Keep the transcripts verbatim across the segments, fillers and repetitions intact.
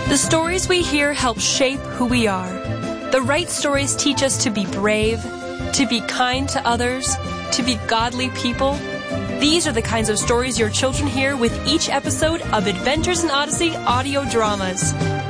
The stories we hear help shape who we are. The right stories teach us to be brave, to be kind to others, to be godly people. These are the kinds of stories your children hear with each episode of Adventures in Odyssey audio dramas.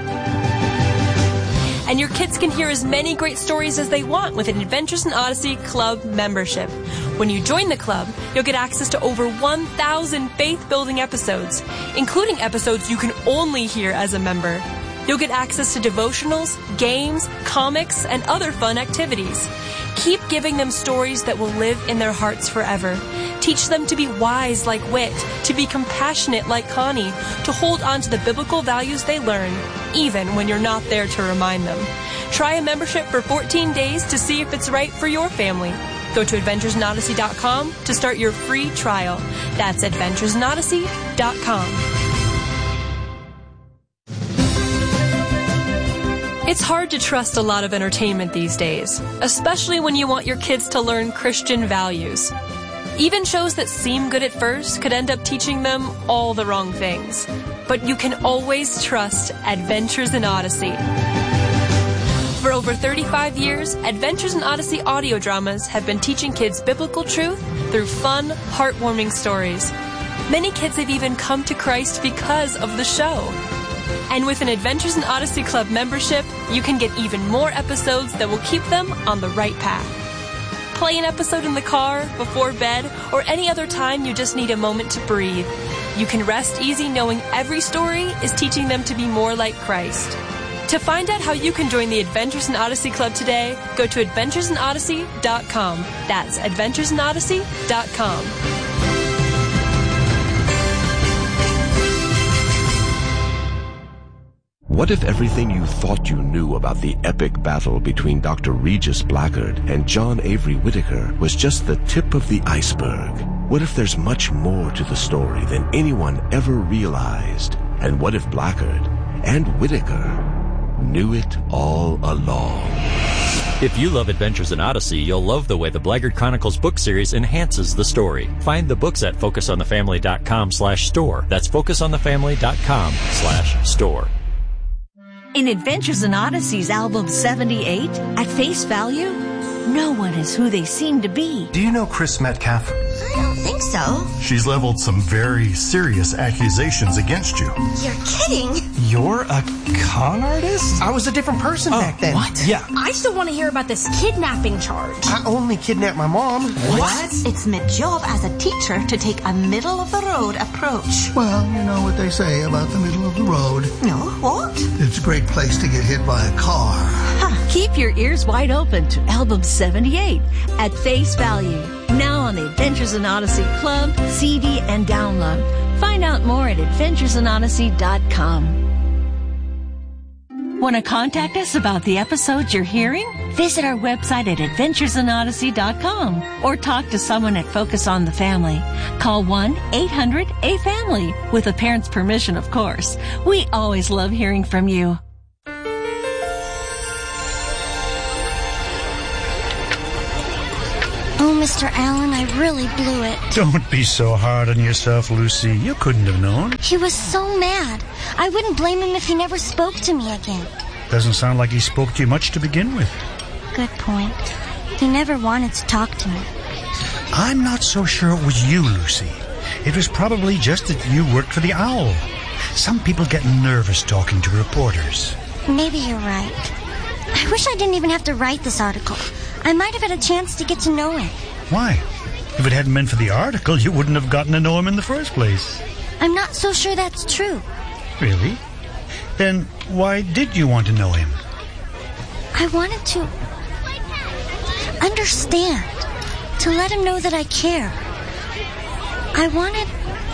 And your kids can hear as many great stories as they want with an Adventures in Odyssey Club membership. When you join the club, you'll get access to over one thousand faith-building episodes, including episodes you can only hear as a member. You'll get access to devotionals, games, comics, and other fun activities. Keep giving them stories that will live in their hearts forever. Teach them to be wise like Wit, to be compassionate like Connie, to hold on to the biblical values they learn, even when you're not there to remind them. Try a membership for fourteen days to see if it's right for your family. Go to adventures in odyssey dot com to start your free trial. That's adventures in odyssey dot com. It's hard to trust a lot of entertainment these days, especially when you want your kids to learn Christian values. Even shows that seem good at first could end up teaching them all the wrong things. But you can always trust Adventures in Odyssey. For over thirty-five years, Adventures in Odyssey audio dramas have been teaching kids biblical truth through fun, heartwarming stories. Many kids have even come to Christ because of the show. And with an Adventures in Odyssey Club membership, you can get even more episodes that will keep them on the right path. Play an episode in the car, before bed, or any other time you just need a moment to breathe. You can rest easy knowing every story is teaching them to be more like Christ. To find out how you can join the Adventures in Odyssey Club today, go to adventures in odyssey dot com. That's adventures in odyssey dot com. What if everything you thought you knew about the epic battle between Doctor Regis Blackard and John Avery Whittaker was just the tip of the iceberg? What if there's much more to the story than anyone ever realized? And what if Blackard and Whittaker knew it all along? If you love Adventures in Odyssey, you'll love the way the Blackard Chronicles book series enhances the story. Find the books at focus on the family dot com slash store. That's focus on the family dot com slash store. In Adventures in Odyssey's album seventy-eight, at face value, no one is who they seem to be. Do you know Chris Metcalf? I don't think so. She's leveled some very serious accusations against you. You're kidding. You're a con artist? I was a different person oh, back then. What? Yeah. I still want to hear about this kidnapping charge. I only kidnapped my mom. What? what? It's my job as a teacher to take a middle-of-the-road approach. Well, you know what they say about the middle of the road. No, what? It's a great place to get hit by a car. Huh. Keep your ears wide open to album seventy-eight, at face value. Now on the Adventures in Odyssey Club, C D, and download. Find out more at adventures in odyssey dot com. Want to contact us about the episodes you're hearing? Visit our website at adventures in odyssey dot com or talk to someone at Focus on the Family. Call one eight hundred A family with a parent's permission, of course. We always love hearing from you. Oh, Mister Allen, I really blew it. Don't be so hard on yourself, Lucy. You couldn't have known. He was so mad. I wouldn't blame him if he never spoke to me again. Doesn't sound like he spoke to you much to begin with. Good point. He never wanted to talk to me. I'm not so sure it was you, Lucy. It was probably just that you worked for the Owl. Some people get nervous talking to reporters. Maybe you're right. I wish I didn't even have to write this article. I might have had a chance to get to know him. Why? If it hadn't been for the article, you wouldn't have gotten to know him in the first place. I'm not so sure that's true. Really? Then why did you want to know him? I wanted to understand, to let him know that I care. I wanted...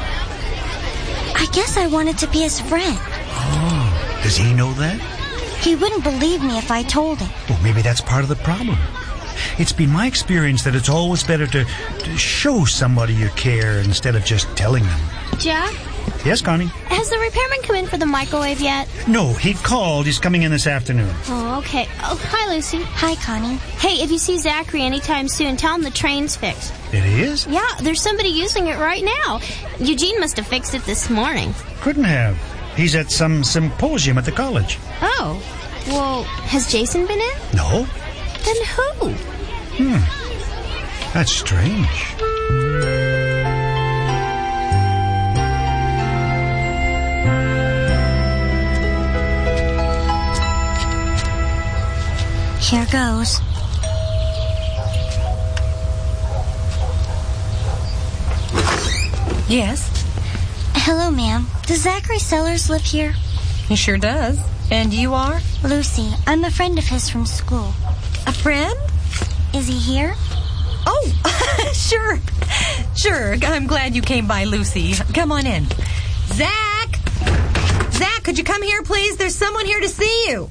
I guess I wanted to be his friend. Oh, does he know that? He wouldn't believe me if I told him. Well, maybe that's part of the problem. It's been my experience that it's always better to, to show somebody you care instead of just telling them. Jack? Yes, Connie? Has the repairman come in for the microwave yet? No, he called. He's coming in this afternoon. Oh, okay. Oh, hi, Lucy. Hi, Connie. Hey, if you see Zachary anytime soon, tell him the train's fixed. It is? Yeah, there's somebody using it right now. Eugene must have fixed it this morning. Couldn't have. He's at some symposium at the college. Oh. Well, has Jason been in? No. Then who? Hmm. That's strange. Here goes. Yes? Hello, ma'am. Does Zachary Sellers live here? He sure does. And you are? Lucy. I'm a friend of his from school. A friend? Is he here? Oh, sure. Sure. I'm glad you came by, Lucy. Come on in. Zach! Zach, could you come here, please? There's someone here to see you.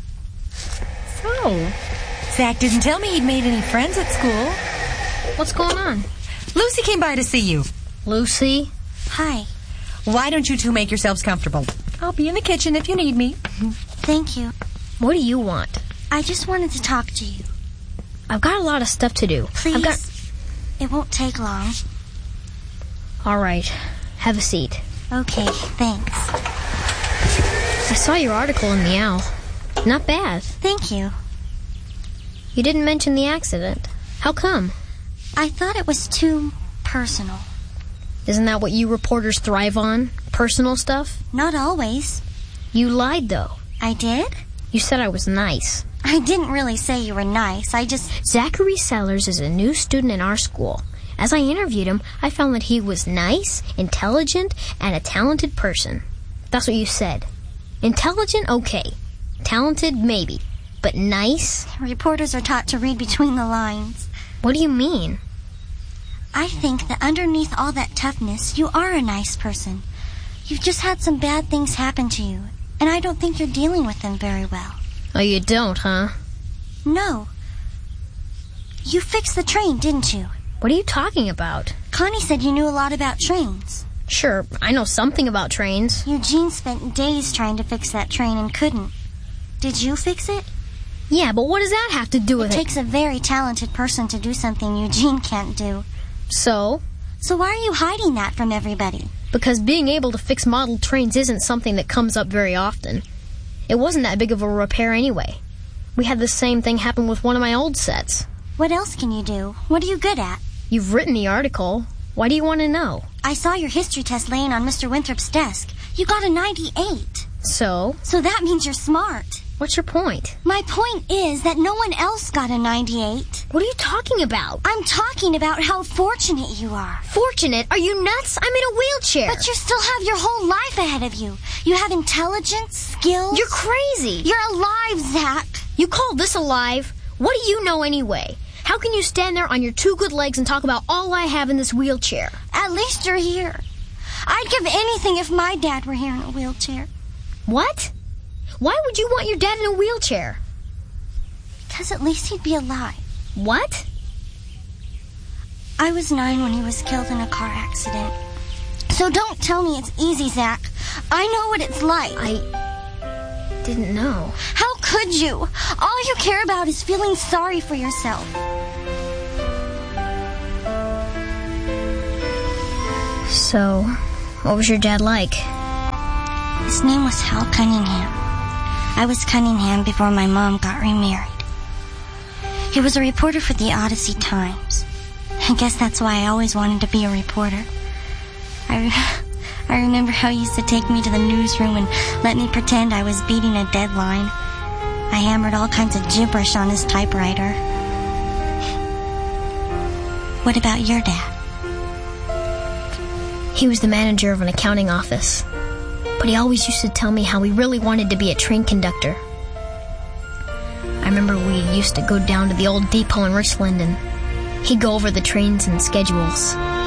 So, Zach didn't tell me he'd made any friends at school. What's going on? Lucy came by to see you. Lucy? Hi. Why don't you two make yourselves comfortable? I'll be in the kitchen if you need me. Thank you. What do you want? I just wanted to talk to you. I've got a lot of stuff to do. Please. I've got... It won't take long. All right. Have a seat. Okay, thanks. I saw your article in the Owl. Not bad. Thank you. You didn't mention the accident. How come? I thought it was too personal. Isn't that what you reporters thrive on? Personal stuff? Not always. You lied, though. I did? You said I was nice. I didn't really say you were nice. I just... Zachary Sellers is a new student in our school. As I interviewed him, I found that he was nice, intelligent, and a talented person. That's what you said. Intelligent, okay. Talented, maybe. But nice? Reporters are taught to read between the lines. What do you mean? I think that underneath all that toughness, you are a nice person. You've just had some bad things happen to you, and I don't think you're dealing with them very well. Oh, you don't, huh? No. You fixed the train, didn't you? What are you talking about? Connie said you knew a lot about trains. Sure, I know something about trains. Eugene spent days trying to fix that train and couldn't. Did you fix it? Yeah, but what does that have to do with it? It takes a very talented person to do something Eugene can't do. So? So why are you hiding that from everybody? Because being able to fix model trains isn't something that comes up very often. It wasn't that big of a repair anyway. We had the same thing happen with one of my old sets. What else can you do? What are you good at? You've written the article. Why do you want to know? I saw your history test laying on Mister Winthrop's desk. You got a ninety-eight. So? So that means you're smart. What's your point? My point is that no one else got a ninety-eight. What are you talking about? I'm talking about how fortunate you are. Fortunate? Are you nuts? I'm in a wheelchair. But you still have your whole life ahead of you. You have intelligence, skills. You're crazy. You're alive, Zach. You call this alive? What do you know anyway? How can you stand there on your two good legs and talk about all I have in this wheelchair? At least you're here. I'd give anything if my dad were here in a wheelchair. What? Why would you want your dad in a wheelchair? Because at least he'd be alive. What? I was nine when he was killed in a car accident. So don't tell me it's easy, Zach. I know what it's like. I didn't know. How could you? All you care about is feeling sorry for yourself. So, what was your dad like? His name was Hal Cunningham. I was Cunningham before my mom got remarried. He was a reporter for the Odyssey Times. I guess that's why I always wanted to be a reporter. I, I remember how he used to take me to the newsroom and let me pretend I was beating a deadline. I hammered all kinds of gibberish on his typewriter. What about your dad? He was the manager of an accounting office. But he always used to tell me how he really wanted to be a train conductor. I remember we used to go down to the old depot in Richland, and he'd go over the trains and schedules.